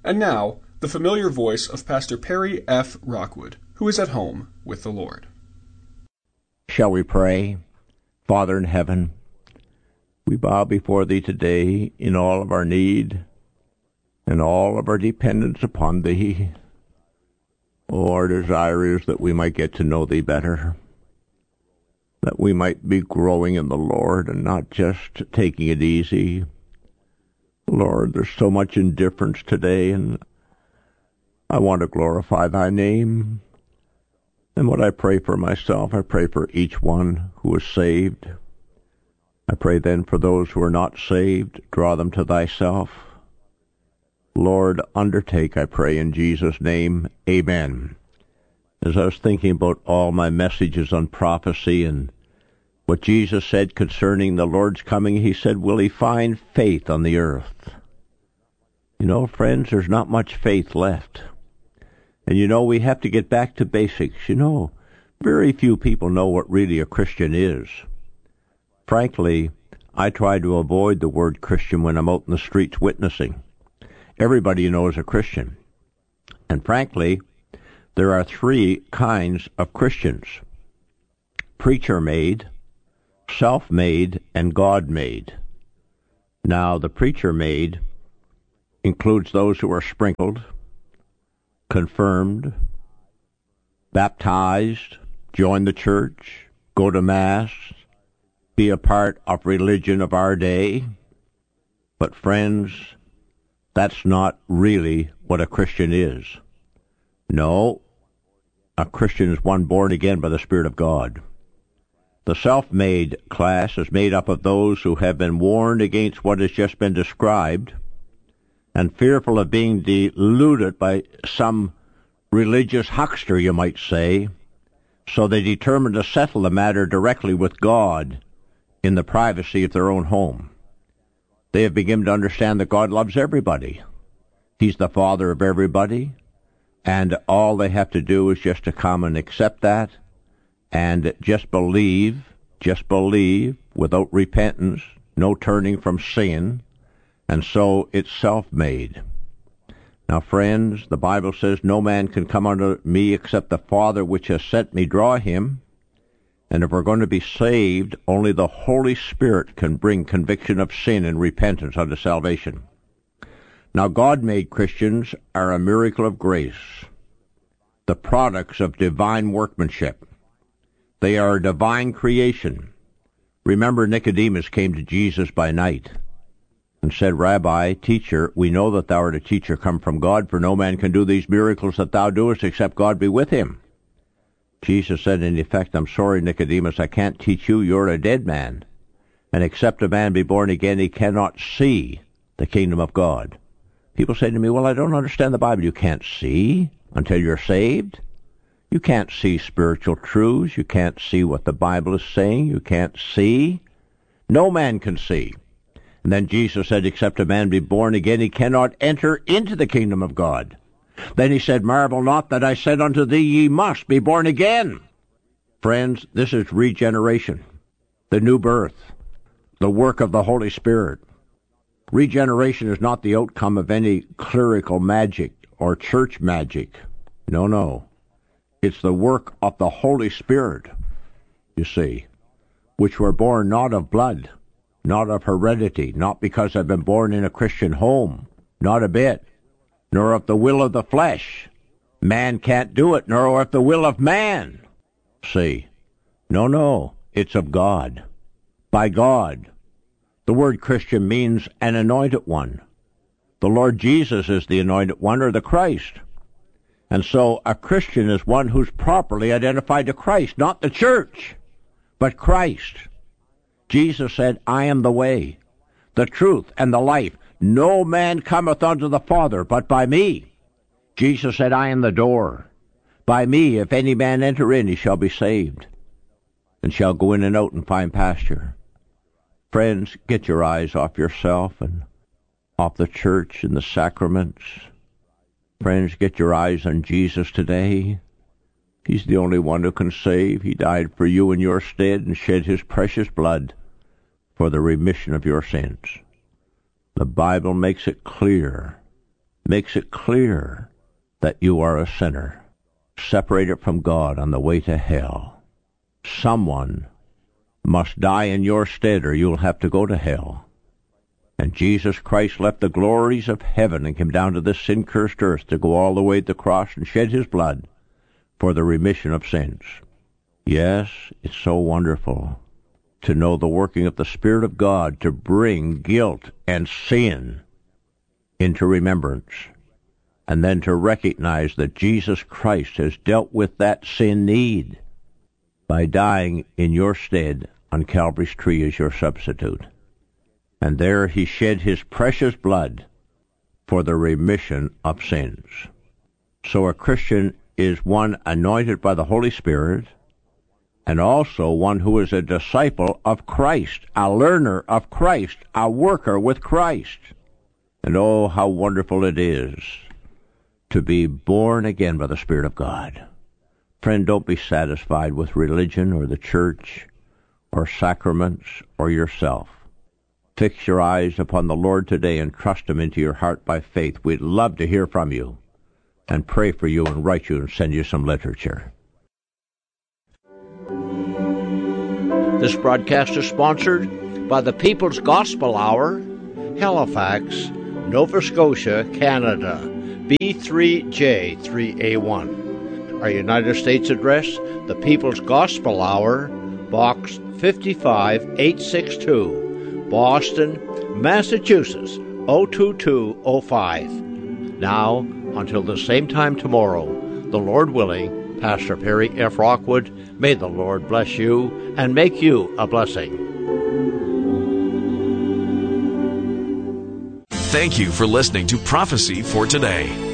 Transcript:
And now, the familiar voice of Pastor Perry F. Rockwood, who is at home with the Lord. Shall we pray? Father in heaven, we bow before Thee today in all of our need and all of our dependence upon Thee. Oh, our desire is that we might get to know Thee better, that we might be growing in the Lord and not just taking it easy. Lord, there's so much indifference today, and I want to glorify Thy name. And what I pray for myself, I pray for each one who is saved. I pray then for those who are not saved, draw them to Thyself. Lord, undertake, I pray, in Jesus' name. Amen. As I was thinking about all my messages on prophecy and what Jesus said concerning the Lord's coming, He said, will He find faith on the earth? You know, friends, there's not much faith left. And you know, we have to get back to basics. You know, very few people know what really a Christian is. Frankly, I try to avoid the word Christian when I'm out in the streets witnessing. Everybody knows a Christian. And frankly, there are three kinds of Christians: preacher-made, self-made, and God-made. Now, the preacher-made includes those who are sprinkled, confirmed, baptized, join the church, go to Mass, be a part of religion of our day. But friends, that's not really what a Christian is. No, a Christian is one born again by the Spirit of God. The self-made class is made up of those who have been warned against what has just been described and fearful of being deluded by some religious huckster, you might say, so they determine to settle the matter directly with God in the privacy of their own home. They have begun to understand that God loves everybody. He's the Father of everybody, and all they have to do is just to come and accept that and just believe without repentance, no turning from sin, and so it's self-made. Now, friends, the Bible says, no man can come unto me except the Father which has sent me draw him. And if we're going to be saved, only the Holy Spirit can bring conviction of sin and repentance unto salvation. Now, God-made Christians are a miracle of grace, the products of divine workmanship. They are a divine creation. Remember, Nicodemus came to Jesus by night and said, Rabbi, teacher, we know that thou art a teacher come from God, for no man can do these miracles that thou doest except God be with him. Jesus said, in effect, I'm sorry, Nicodemus, I can't teach you. You're a dead man. And except a man be born again, he cannot see the kingdom of God. People say to me, well, I don't understand the Bible. You can't see until you're saved. You can't see spiritual truths. You can't see what the Bible is saying. You can't see. No man can see. And then Jesus said, except a man be born again, he cannot enter into the kingdom of God. Then he said, marvel not that I said unto thee, ye must be born again. Friends, this is regeneration, the new birth, the work of the Holy Spirit. Regeneration is not the outcome of any clerical magic or church magic. No. It's the work of the Holy Spirit, you see, which were born not of blood, not of heredity, not because I've been born in a Christian home, not a bit, nor of the will of the flesh. Man can't do it, nor of the will of man. See, no, it's of God, by God. The word Christian means an anointed one. The Lord Jesus is the anointed one, or the Christ. And so a Christian is one who's properly identified to Christ, not the church, but Christ. Jesus said, I am the way, the truth, and the life. No man cometh unto the Father but by me. Jesus said, I am the door. By me, if any man enter in, he shall be saved, and shall go in and out and find pasture. Friends, get your eyes off yourself and off the church and the sacraments. Friends, get your eyes on Jesus today. He's the only one who can save. He died for you in your stead and shed his precious blood for the remission of your sins. The Bible makes it clear makes it clear that you are a sinner, separated from God on the way to hell. Someone must die in your stead or you'll have to go to hell. And Jesus Christ left the glories of heaven and came down to this sin-cursed earth to go all the way to the cross and shed his blood for the remission of sins. Yes, it's so wonderful to know the working of the Spirit of God to bring guilt and sin into remembrance, and then to recognize that Jesus Christ has dealt with that sin need by dying in your stead on Calvary's tree as your substitute. And there he shed his precious blood for the remission of sins. So a Christian is one anointed by the Holy Spirit, and also one who is a disciple of Christ, a learner of Christ, a worker with Christ. And oh, how wonderful it is to be born again by the Spirit of God. Friend, don't be satisfied with religion or the church or sacraments or yourself. Fix your eyes upon the Lord today and trust him into your heart by faith. We'd love to hear from you and pray for you and write you and send you some literature. This broadcast is sponsored by the People's Gospel Hour, Halifax, Nova Scotia, Canada, B3J3A1. Our United States address, the People's Gospel Hour, Box 55862, Boston, Massachusetts, 02205. Now, until the same time tomorrow, the Lord willing, Pastor Perry F. Rockwood, may the Lord bless you and make you a blessing. Thank you for listening to Prophecy for Today.